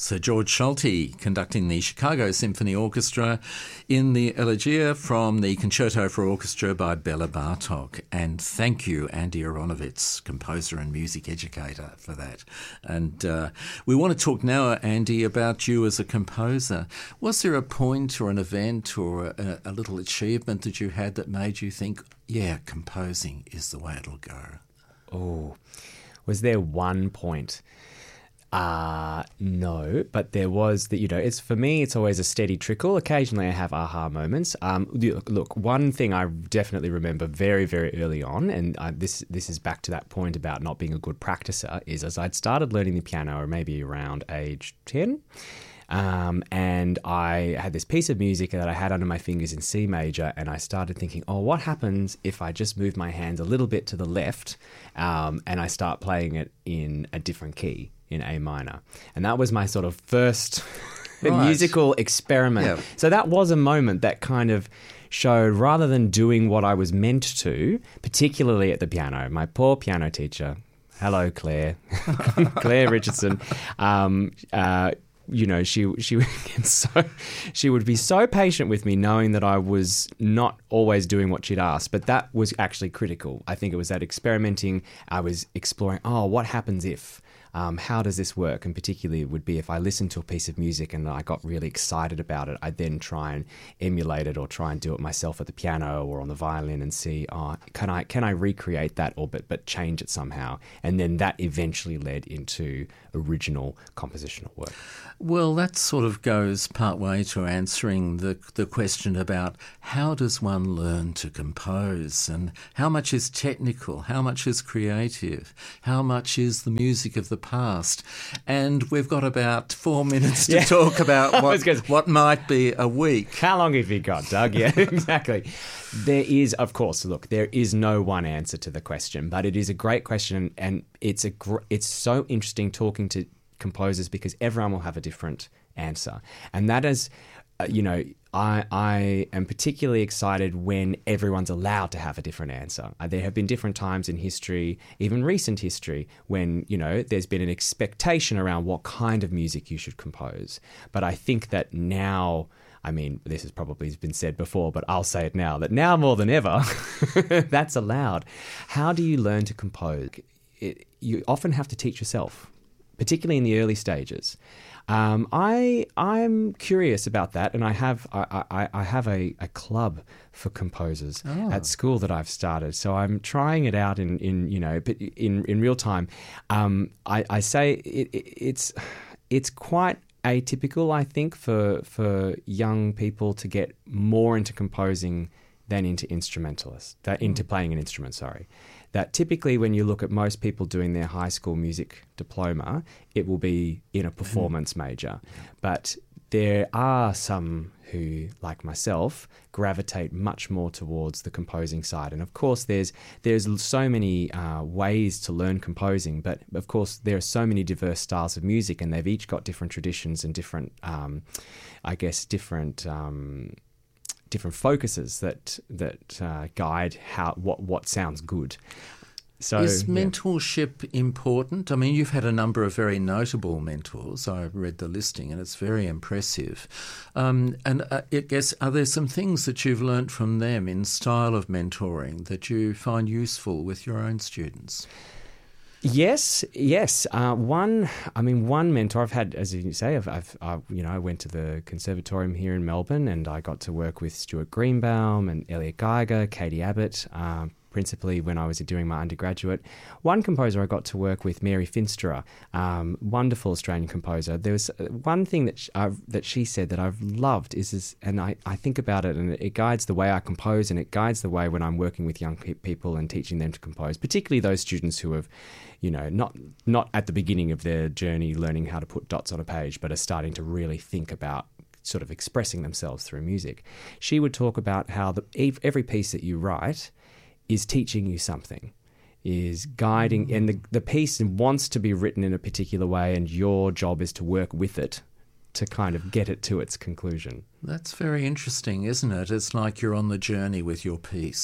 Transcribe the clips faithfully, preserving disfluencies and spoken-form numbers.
Sir George Solti conducting the Chicago Symphony Orchestra in the Elegia from the Concerto for Orchestra by Bela Bartok. And thank you, Andy Aronovitz, composer and music educator, for that. And uh, we want to talk now, Andy, about you as a composer. Was there a point or an event or a, a little achievement that you had that made you think, yeah, composing is the way it'll go? Oh, was there one point? Uh, no, but there was that, you know, it's for me, it's always a steady trickle. Occasionally I have aha moments. Um, look, one thing I definitely remember very, very early on, and I, this this is back to that point about not being a good practicer, is as I'd started learning the piano, or maybe around age ten, um, and I had this piece of music that I had under my fingers in C major, and I started thinking, oh, what happens if I just move my hands a little bit to the left, um, and I start playing it in a different key, in A minor. And that was my sort of first right. musical experiment. Yeah. So that was a moment that kind of showed, rather than doing what I was meant to, particularly at the piano, my poor piano teacher, hello Claire, Claire Richardson, um, uh, you know, she she so she would be so patient with me, knowing that I was not always doing what she'd asked. But that was actually critical. I think it was that experimenting. I was exploring, oh, what happens if? Um, how does this work? And particularly it would be if I listened to a piece of music and I got really excited about it, I'd then try and emulate it or try and do it myself at the piano or on the violin and see, oh, can I can I recreate that or but, but change it somehow? And then that eventually led into original compositional work. Well, that sort of goes partway to answering the the question about how does one learn to compose, and how much is technical, how much is creative, how much is the music of the past. And we've got about four minutes to yeah. talk about what, what might be a week. How long have you got, Doug? Yeah, exactly. There is, of course, look, there is no one answer to the question, but it is a great question, and it's a gr- it's so interesting talking to composers because everyone will have a different answer. And that is, uh, you know, I I am particularly excited when everyone's allowed to have a different answer. Uh, there have been different times in history, even recent history, when, you know, there's been an expectation around what kind of music you should compose. But I think that now, I mean, this has probably been said before, but I'll say it now, that now more than ever, that's allowed. How do you learn to compose? It, you often have to teach yourself, particularly in the early stages. Um, I I'm curious about that, and I have I, I, I have a, a club for composers oh. at school that I've started. So I'm trying it out in, in you know in in real time. Um, I, I say it, it, it's it's quite atypical, I think, for for young people to get more into composing than into instrumentalists, that into playing an instrument. Sorry. That typically when you look at most people doing their high school music diploma, it will be in a performance major. But there are some who, like myself, gravitate much more towards the composing side. And of course, there's there's so many uh, ways to learn composing, but of course, there are so many diverse styles of music, and they've each got different traditions and different, um, I guess, different... Um, different focuses that that uh, guide how what what sounds good. So, is yeah. mentorship important? I mean, you've had a number of very notable mentors. I read the listing and it's very impressive. Um, and uh, I guess, are there some things that you've learnt from them in style of mentoring that you find useful with your own students? Yes, yes. Uh, one, I mean, one mentor I've had, as you say, I've, I've uh, you know, I went to the Conservatorium here in Melbourne, and I got to work with Stuart Greenbaum and Elliot Geiger, Katie Abbott, um, principally when I was doing my undergraduate. One composer I got to work with, Mary Finsterer, um, wonderful Australian composer. There was one thing that she, uh, that she said that I've loved is, is and I, I think about it, and it guides the way I compose, and it guides the way when I'm working with young pe- people and teaching them to compose, particularly those students who have, you know, not not at the beginning of their journey learning how to put dots on a page, but are starting to really think about sort of expressing themselves through music. She would talk about how the, every piece that you write is teaching you something, is guiding, and the, the piece wants to be written in a particular way, and your job is to work with it to kind of get it to its conclusion. That's very interesting, isn't it? It's like you're on the journey with your piece.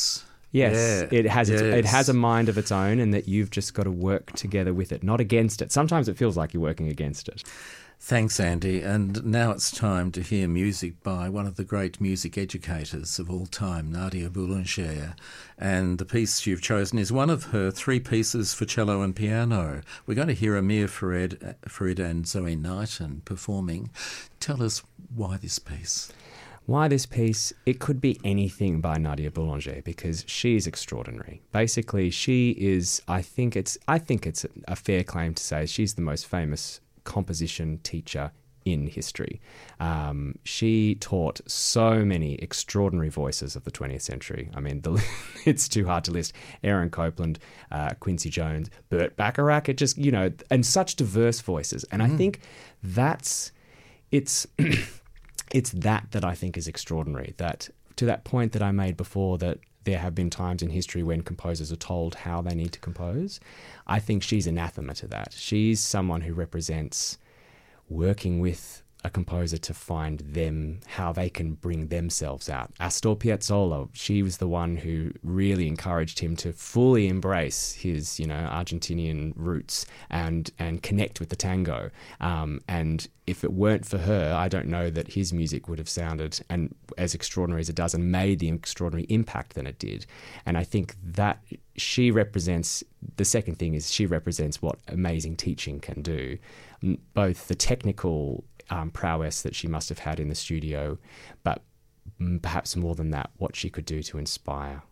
Yes, Yeah. it has its, Yes. it has a mind of its own, and that you've just got to work together with it, not against it. Sometimes it feels like you're working against it. Thanks, Andy. And now it's time to hear music by one of the great music educators of all time, Nadia Boulanger. And the piece you've chosen is one of her three pieces for cello and piano. We're going to hear Amir Farid, Farid and Zoe Knighton performing. Tell us why this piece. Why this piece? It could be anything by Nadia Boulanger, because she is extraordinary. Basically, she is, I think it's, I think it's a fair claim to say she's the most famous composition teacher in history. Um, she taught so many extraordinary voices of the twentieth century. I mean, the, it's too hard to list. Aaron Copland, uh, Quincy Jones, Burt Bacharach, it just, you know, and such diverse voices. And mm. I think that's, it's... It's that that I think is extraordinary, that to that point that I made before, that there have been times in history when composers are told how they need to compose. I think she's anathema to that. She's someone who represents working with a composer to find them, how they can bring themselves out. Astor Piazzolla, she was the one who really encouraged him to fully embrace his, you know, Argentinian roots and and connect with the tango. Um, and if it weren't for her, I don't know that his music would have sounded and as extraordinary as it does, and made the extraordinary impact that it did. And I think that she represents, the second thing is she represents what amazing teaching can do, both the technical Um, prowess that she must have had in the studio, but perhaps more than that, what she could do to inspire.